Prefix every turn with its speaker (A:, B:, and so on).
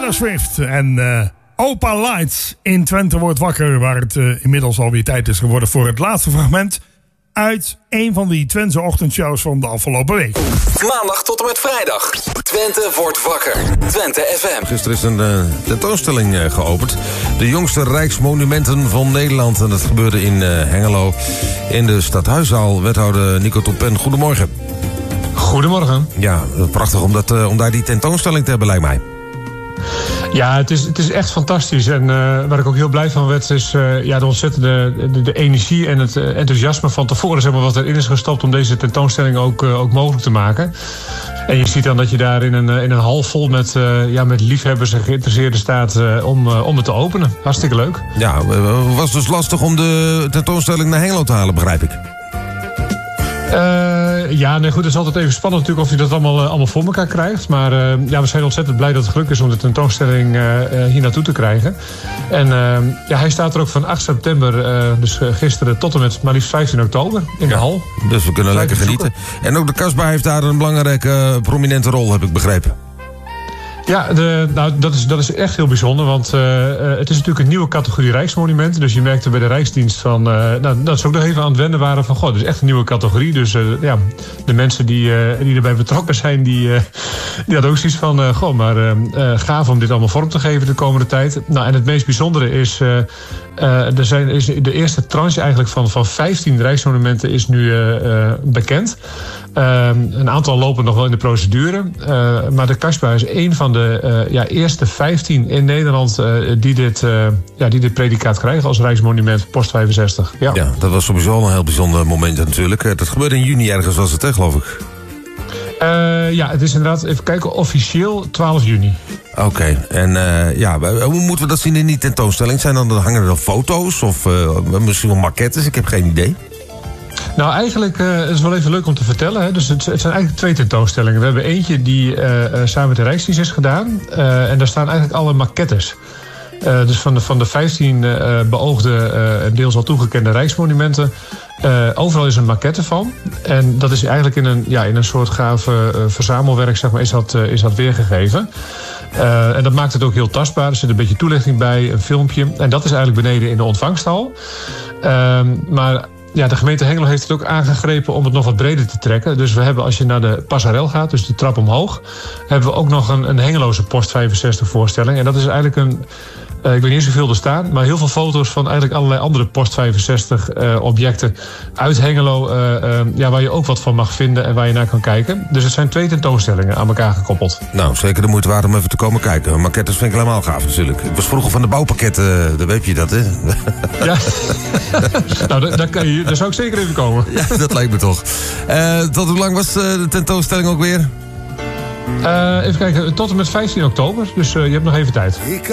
A: Taylor Swift en Opal Lights in Twente wordt wakker, waar het inmiddels alweer tijd is geworden voor het laatste fragment uit een van die Twentse ochtendshows van de afgelopen week.
B: Maandag tot en met vrijdag. Twente wordt wakker. Twente FM.
C: Gisteren is een tentoonstelling geopend. De jongste rijksmonumenten van Nederland. En dat gebeurde in Hengelo. In de Stadhuiszaal. Wethouder Nico Toppen. Goedemorgen.
D: Goedemorgen.
C: Ja, prachtig om daar die tentoonstelling te hebben, lijkt mij.
D: Ja, het is echt fantastisch. En waar ik ook heel blij van werd, is de ontzettende de energie en het enthousiasme van tevoren, zeg maar, wat erin is gestopt om deze tentoonstelling ook mogelijk te maken. En je ziet dan dat je daar in een hal vol met liefhebbers en geïnteresseerden staat om het te openen. Hartstikke leuk.
C: Ja, het was dus lastig om de tentoonstelling naar Hengelo te halen, begrijp ik.
D: Het is altijd even spannend natuurlijk of je dat allemaal voor elkaar krijgt. Maar we zijn ontzettend blij dat het gelukt is om de tentoonstelling hier naartoe te krijgen. En hij staat er ook van 8 september, dus gisteren, tot en met maar liefst 15 oktober in de hal. Dus we kunnen lekker genieten.
C: En ook de Kasbah heeft daar een belangrijke, prominente rol, heb ik begrepen.
D: Ja, dat is echt heel bijzonder, want het is natuurlijk een nieuwe categorie Rijksmonumenten. Dus je merkte bij de Rijksdienst dat ze ook nog even aan het wennen waren van, het is echt een nieuwe categorie. Dus de mensen die erbij betrokken zijn, die hadden ook zoiets van, gaaf om dit allemaal vorm te geven de komende tijd. Nou, en het meest bijzondere is, is de eerste tranche eigenlijk van 15 Rijksmonumenten is nu bekend. Een aantal lopen nog wel in de procedure. Maar de Kasbah is één van de eerste 15 in Nederland die dit predicaat krijgen als Rijksmonument post 65. Ja,
C: dat was sowieso al een heel bijzonder moment natuurlijk. Dat gebeurde in juni ergens, was het, geloof ik?
D: Het is inderdaad, even kijken, officieel 12 juni.
C: Oké, en hoe moeten we dat zien in die tentoonstelling? Hangen er dan foto's of misschien wel maquettes? Ik heb geen idee.
D: Nou, eigenlijk is het wel even leuk om te vertellen. Hè. Dus het zijn eigenlijk 2 tentoonstellingen. We hebben eentje die samen met de Rijksdienst is gedaan. En daar staan eigenlijk alle maquettes. Dus van de 15 beoogde en deels al toegekende Rijksmonumenten. Overal is een maquette van. En dat is eigenlijk in een soort gave verzamelwerk, zeg maar, is dat weergegeven. En dat maakt het ook heel tastbaar. Er zit een beetje toelichting bij, een filmpje. En dat is eigenlijk beneden in de ontvangsthal. Maar de gemeente Hengelo heeft het ook aangegrepen om het nog wat breder te trekken. Dus we hebben, als je naar de Passarel gaat, dus de trap omhoog, hebben we ook nog een Hengeloze post 65 voorstelling. En dat is eigenlijk ik weet niet zoveel er staan, maar heel veel foto's van eigenlijk allerlei andere post 65 objecten uit Hengelo, waar je ook wat van mag vinden en waar je naar kan kijken. Dus het zijn 2 tentoonstellingen aan elkaar gekoppeld.
C: Nou, zeker de moeite waard om even te komen kijken. Maquettes vind ik helemaal gaaf natuurlijk. Ik was vroeger van de bouwpakketten, dan weet je dat, hè?
D: Ja, nou, daar zou ik zeker even komen.
C: Ja, dat lijkt me toch. Tot hoe lang was de tentoonstelling ook weer?
D: Even kijken, tot en met 15 oktober, dus je hebt nog even tijd.